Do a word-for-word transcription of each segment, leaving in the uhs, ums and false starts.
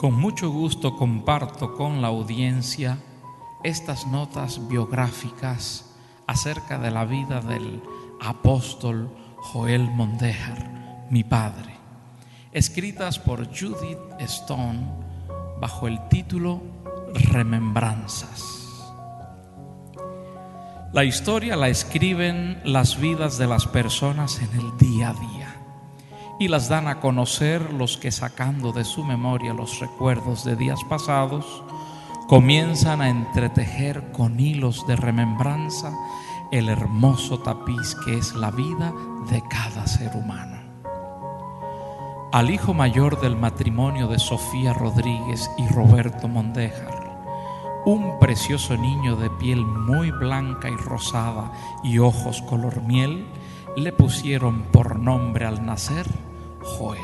Con mucho gusto comparto con la audiencia estas notas biográficas acerca de la vida del apóstol Joel Mondejar, mi padre, escritas por Judith Stone bajo el título Remembranzas. La historia la escriben las vidas de las personas en el día a día y las dan a conocer los que, sacando de su memoria los recuerdos de días pasados, comienzan a entretejer con hilos de remembranza el hermoso tapiz que es la vida de cada ser humano. Al hijo mayor del matrimonio de Sofía Rodríguez y Roberto Mondejar, un precioso niño de piel muy blanca y rosada y ojos color miel, le pusieron por nombre al nacer Joel.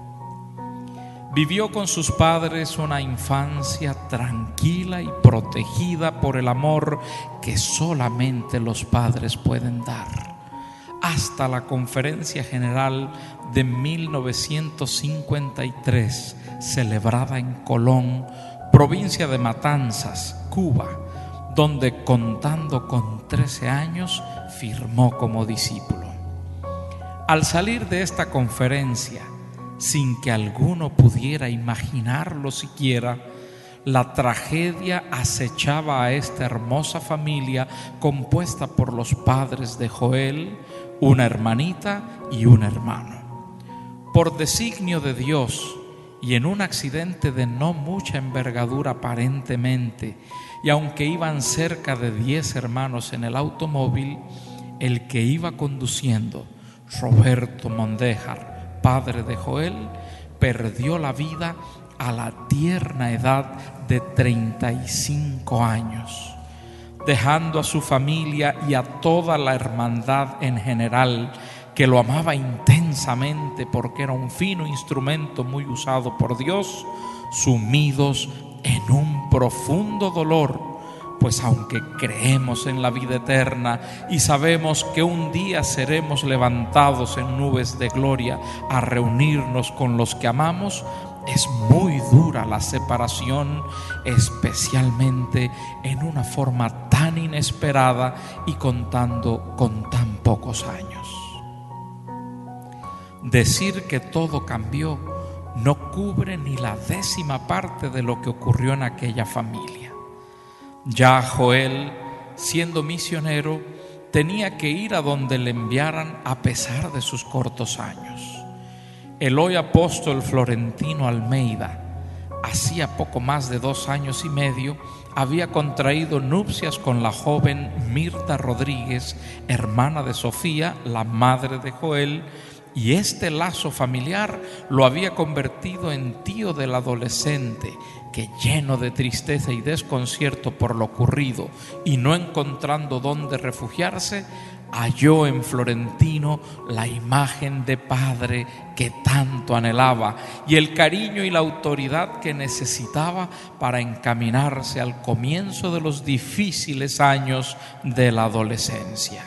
Vivió con sus padres una infancia tranquila y protegida por el amor que solamente los padres pueden dar, hasta la Conferencia General de mil novecientos cincuenta y tres, celebrada en Colón, provincia de Matanzas, Cuba, donde, contando con trece años, firmó como discípulo. Al salir de esta conferencia, sin que alguno pudiera imaginarlo siquiera, la tragedia acechaba a esta hermosa familia compuesta por los padres de Joel, una hermanita y un hermano. Por designio de Dios y en un accidente de no mucha envergadura aparentemente, y aunque iban cerca de diez hermanos en el automóvil, el que iba conduciendo, Roberto Mondejar, padre de Joel, perdió la vida a la tierna edad de treinta y cinco años, dejando a su familia y a toda la hermandad en general, que lo amaba intensamente porque era un fino instrumento muy usado por Dios, sumidos en un profundo dolor. Pues aunque creemos en la vida eterna y sabemos que un día seremos levantados en nubes de gloria a reunirnos con los que amamos, es muy dura la separación, especialmente en una forma tan inesperada y contando con tan pocos años. Decir que todo cambió no cubre ni la décima parte de lo que ocurrió en aquella familia. Ya Joel, siendo misionero, tenía que ir a donde le enviaran a pesar de sus cortos años. El hoy apóstol Florentino Almeida, hacía poco más de dos años y medio, había contraído nupcias con la joven Mirta Rodríguez, hermana de Sofía, la madre de Joel, y este lazo familiar lo había convertido en tío del adolescente, que, lleno de tristeza y desconcierto por lo ocurrido y no encontrando dónde refugiarse, halló en Florentino la imagen de padre que tanto anhelaba y el cariño y la autoridad que necesitaba para encaminarse al comienzo de los difíciles años de la adolescencia.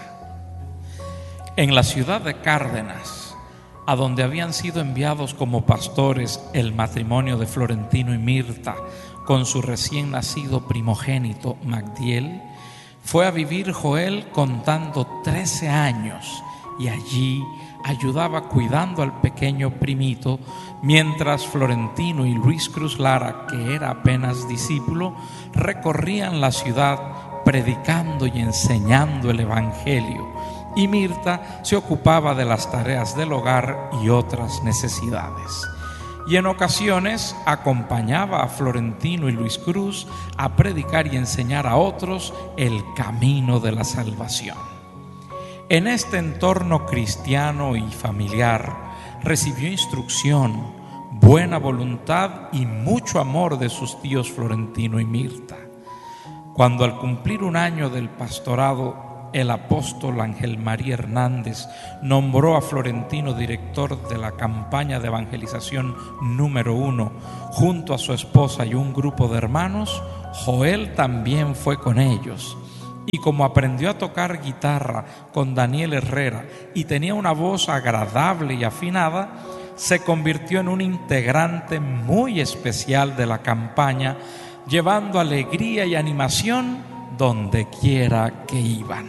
En la ciudad de Cárdenas, a donde habían sido enviados como pastores el matrimonio de Florentino y Mirta con su recién nacido primogénito Magdiel, fue a vivir Joel contando trece años, y allí ayudaba cuidando al pequeño primito, mientras Florentino y Luis Cruz Lara, que era apenas discípulo, recorrían la ciudad predicando y enseñando el evangelio, y Mirta se ocupaba de las tareas del hogar y otras necesidades. Y en ocasiones acompañaba a Florentino y Luis Cruz a predicar y enseñar a otros el camino de la salvación. En este entorno cristiano y familiar recibió instrucción, buena voluntad y mucho amor de sus tíos Florentino y Mirta. Cuando, al cumplir un año del pastorado, el apóstol Ángel María Hernández nombró a Florentino director de la campaña de evangelización número uno, junto a su esposa y un grupo de hermanos, Joel también fue con ellos. Y como aprendió a tocar guitarra con Daniel Herrera y tenía una voz agradable y afinada, se convirtió en un integrante muy especial de la campaña, llevando alegría y animación donde quiera que iban.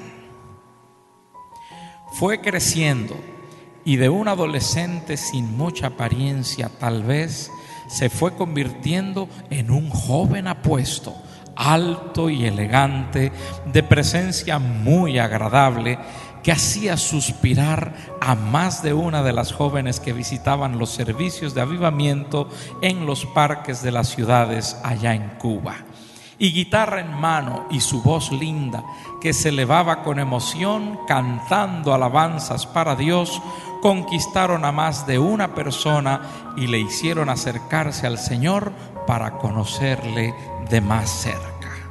Fue creciendo y de un adolescente sin mucha apariencia tal vez, se fue convirtiendo en un joven apuesto, alto y elegante, de presencia muy agradable, que hacía suspirar a más de una de las jóvenes que visitaban los servicios de avivamiento en los parques de las ciudades allá en Cuba. Y guitarra en mano y su voz linda, que se elevaba con emoción cantando alabanzas para Dios, conquistaron a más de una persona y le hicieron acercarse al Señor para conocerle de más cerca.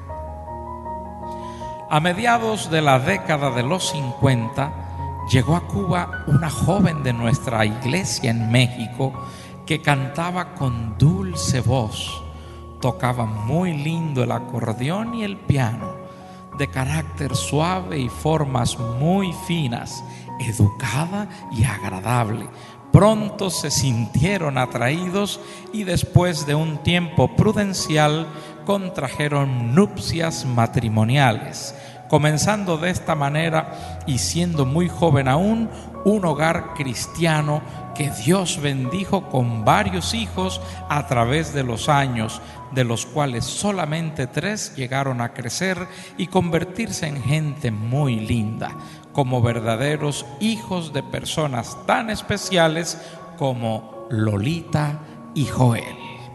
A mediados de la década de los cincuenta, llegó a Cuba una joven de nuestra iglesia en México que cantaba con dulce voz, tocaba muy lindo el acordeón y el piano, de carácter suave y formas muy finas, educada y agradable. Pronto se sintieron atraídos y después de un tiempo prudencial contrajeron nupcias matrimoniales, comenzando de esta manera y siendo muy joven aún, un hogar cristiano que Dios bendijo con varios hijos a través de los años, de los cuales solamente tres llegaron a crecer y convertirse en gente muy linda, como verdaderos hijos de personas tan especiales como Lolita y Joel.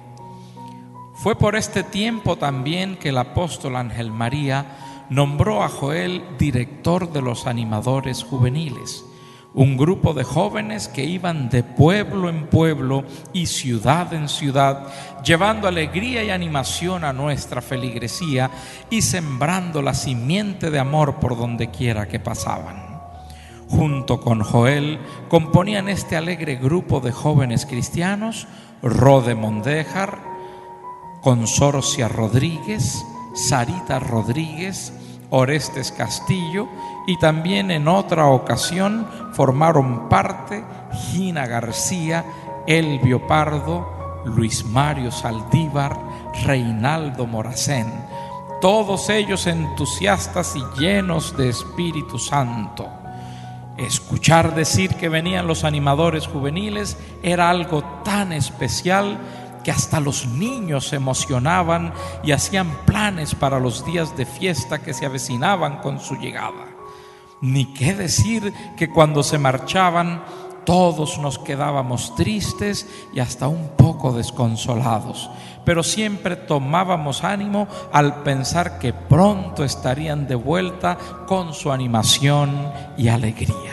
Fue por este tiempo también que el apóstol Ángel María nombró a Joel director de los animadores juveniles, un grupo de jóvenes que iban de pueblo en pueblo y ciudad en ciudad, llevando alegría y animación a nuestra feligresía y sembrando la simiente de amor por donde quiera que pasaban. Junto con Joel componían este alegre grupo de jóvenes cristianos Rode Mondéjar, Consorcia Rodríguez, Sarita Rodríguez, Orestes Castillo, y también en otra ocasión formaron parte Gina García, Elvio Pardo, Luis Mario Saldívar, Reinaldo Moracén, todos ellos entusiastas y llenos de Espíritu Santo. Escuchar decir que venían los animadores juveniles era algo tan especial que hasta los niños se emocionaban y hacían planes para los días de fiesta que se avecinaban con su llegada. Ni qué decir que cuando se marchaban todos nos quedábamos tristes y hasta un poco desconsolados, pero siempre tomábamos ánimo al pensar que pronto estarían de vuelta con su animación y alegría.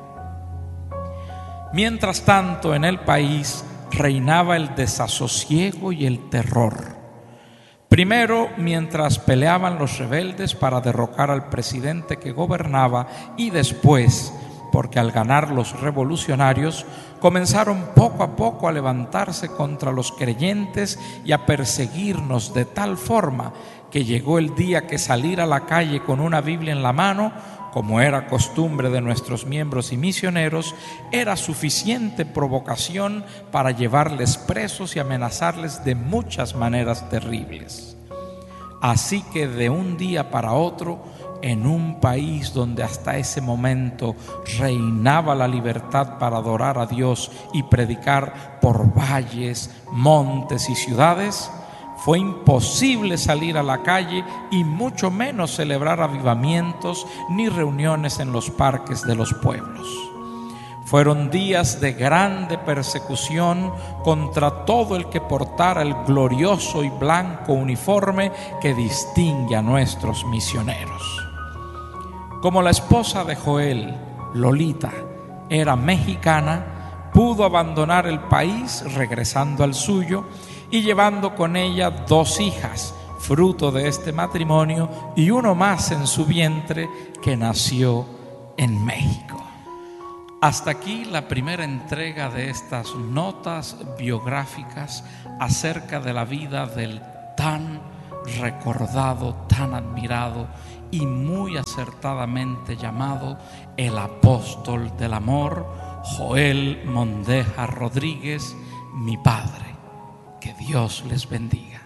Mientras tanto, en el país reinaba el desasosiego y el terror. Primero, mientras peleaban los rebeldes para derrocar al presidente que gobernaba, y después, porque al ganar los revolucionarios, comenzaron poco a poco a levantarse contra los creyentes y a perseguirnos de tal forma que llegó el día que salir a la calle con una Biblia en la mano, como era costumbre de nuestros miembros y misioneros, era suficiente provocación para llevarles presos y amenazarles de muchas maneras terribles. Así que de un día para otro, en un país donde hasta ese momento reinaba la libertad para adorar a Dios y predicar por valles, montes y ciudades, fue imposible salir a la calle y mucho menos celebrar avivamientos ni reuniones en los parques de los pueblos. Fueron días de grande persecución contra todo el que portara el glorioso y blanco uniforme que distingue a nuestros misioneros. Como la esposa de Joel, Lolita, era mexicana, pudo abandonar el país regresando al suyo y llevando con ella dos hijas, fruto de este matrimonio, y uno más en su vientre que nació en México. Hasta aquí la primera entrega de estas notas biográficas acerca de la vida del tan recordado, tan admirado y muy acertadamente llamado el apóstol del amor, Joel Mondeja Rodríguez, mi padre. Que Dios les bendiga.